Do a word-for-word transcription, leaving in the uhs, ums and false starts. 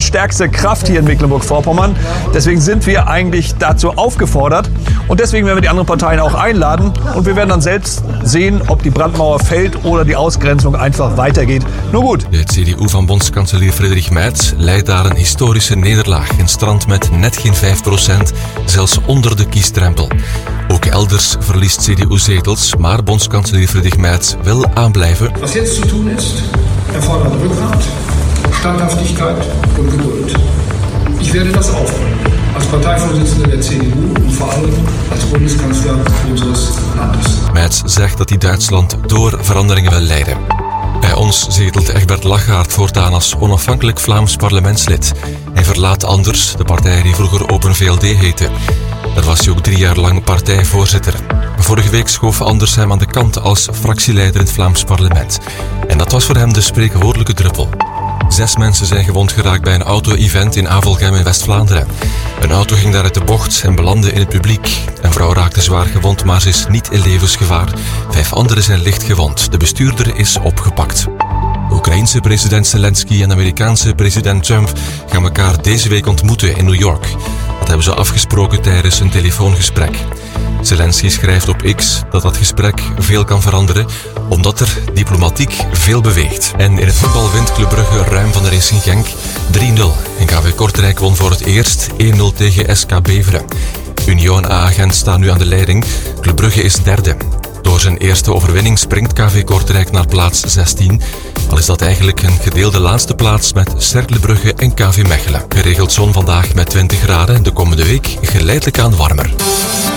stärkste Kraft hier in Mecklenburg-Vorpommern. Deswegen sind wir eigentlich dazu aufgefordert. Und deswegen werden wir die anderen Parteien auch einladen. Und wir werden dann selbst sehen, ob die Brandmauer fällt oder die Ausgrenzung einfach weitergeht. Nur gut. De C D U van bondskanselier Friedrich Merz leidt daar een historische nederlaag en strandt met net geen vijf procent, zelfs onder de kiesdrempel. Ook elders verliest C D U zetels, maar bondskanselier Friedrich Merz wil aanblijven. Wat jetzt zu tun ist, erfordert Rückgrat, Standhaftigkeit und Geduld. Ich werde das aufbringen. Als Parteivorsitzender der C D U und vor allem als Bundeskanzler unseres Landes. Merz zegt dat hij Duitsland door veranderingen wil leiden. Bij ons zetelt Egbert Lachaert voortaan als onafhankelijk Vlaams parlementslid. Hij verlaat Anders, de partij die vroeger Open V L D heette. Daar was hij ook drie jaar lang partijvoorzitter. Vorige week schoof Anders hem aan de kant als fractieleider in het Vlaams parlement. En dat was voor hem de spreekwoordelijke druppel. Zes mensen zijn gewond geraakt bij een auto-event in Avelgem in West-Vlaanderen. Een auto ging daar uit de bocht en belandde in het publiek. Een vrouw raakte zwaar gewond, maar ze is niet in levensgevaar. Vijf anderen zijn licht gewond. De bestuurder is opgepakt. De Oekraïense president Zelensky en de Amerikaanse president Trump gaan elkaar deze week ontmoeten in New York. Dat hebben ze afgesproken tijdens een telefoongesprek. Zelensky schrijft op X dat dat gesprek veel kan veranderen, omdat er diplomatiek veel beweegt. En in het voetbal wint Club Brugge ruim van de Racing Genk drie nul. En K V Kortrijk won voor het eerst één nul tegen S K Beveren. Union en A-Gent staan nu aan de leiding. Club Brugge is derde. Door zijn eerste overwinning springt K V Kortrijk naar plaats zestien. Al is dat eigenlijk een gedeelde laatste plaats met Cercle Brugge en K V Mechelen. Geregeld zon vandaag met twintig graden, de komende week geleidelijk aan warmer.